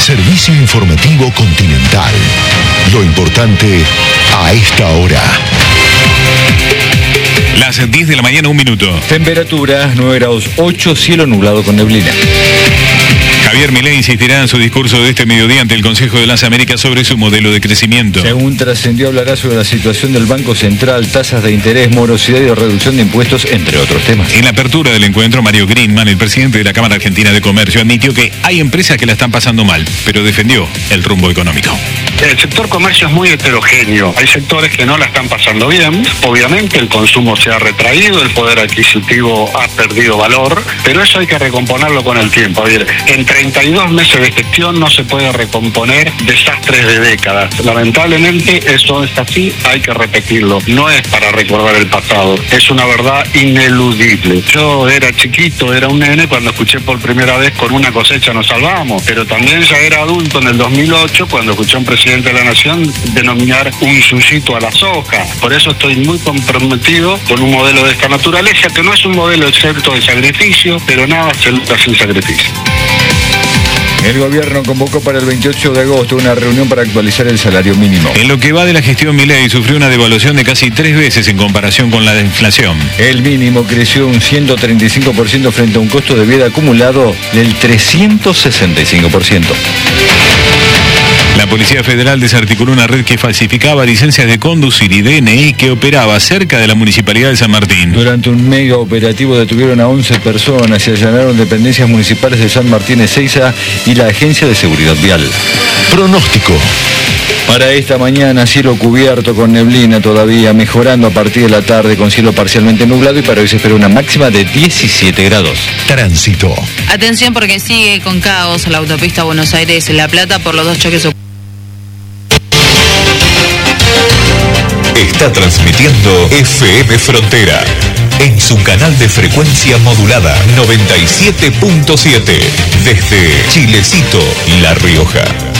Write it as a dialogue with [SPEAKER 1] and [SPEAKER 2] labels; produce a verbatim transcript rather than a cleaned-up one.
[SPEAKER 1] Servicio informativo Continental. Lo importante a esta hora.
[SPEAKER 2] Las diez de la mañana, un minuto.
[SPEAKER 3] Temperatura nueve grados ocho, cielo nublado con neblina.
[SPEAKER 2] Javier Milei insistirá en su discurso de este mediodía ante el Consejo de las Américas sobre su modelo de crecimiento.
[SPEAKER 3] Según trascendió, hablará sobre la situación del Banco Central, tasas de interés, morosidad y reducción de impuestos, entre otros temas.
[SPEAKER 2] En la apertura del encuentro, Mario Greenman, el presidente de la Cámara Argentina de Comercio, admitió que hay empresas que la están pasando mal, pero defendió el rumbo económico.
[SPEAKER 4] El sector comercio es muy heterogéneo. Hay sectores que no la están pasando bien. Obviamente el consumo se ha retraído, el poder adquisitivo ha perdido valor, pero eso hay que recomponerlo con el tiempo. A ver, en treinta y dos meses de gestión no se puede recomponer desastres de décadas. Lamentablemente eso es así, hay que repetirlo. No es para recordar el pasado, es una verdad ineludible. Yo era chiquito, era un nene cuando escuché por primera vez con una cosecha nos salvamos, pero también ya era adulto en el dos mil ocho cuando escuché a un presidente de la Nación denominar un yuyito a la soja. Por eso estoy muy comprometido con un modelo de esta naturaleza, que no es un modelo exento de sacrificio, pero nada se lucha sin sacrificio.
[SPEAKER 3] El gobierno convocó para el veintiocho de agosto una reunión para actualizar el salario mínimo.
[SPEAKER 2] En lo que va de la gestión, Milei sufrió una devaluación de casi tres veces en comparación con la inflación.
[SPEAKER 3] El mínimo creció un ciento treinta y cinco por ciento frente a un costo de vida acumulado del trescientos sesenta y cinco por ciento.
[SPEAKER 2] La Policía Federal desarticuló una red que falsificaba licencias de conducir y D N I que operaba cerca de la Municipalidad de San Martín.
[SPEAKER 3] Durante un mega operativo detuvieron a once personas y allanaron dependencias municipales de San Martín, Ezeiza y la Agencia de Seguridad Vial.
[SPEAKER 1] Pronóstico.
[SPEAKER 3] Para esta mañana, cielo cubierto con neblina todavía, mejorando a partir de la tarde con cielo parcialmente nublado, y para hoy se espera una máxima de diecisiete grados.
[SPEAKER 1] Tránsito.
[SPEAKER 5] Atención porque sigue con caos la autopista Buenos Aires-La Plata por los dos choques.
[SPEAKER 6] Está transmitiendo F M Frontera en su canal de frecuencia modulada noventa y siete punto siete desde Chilecito, La Rioja.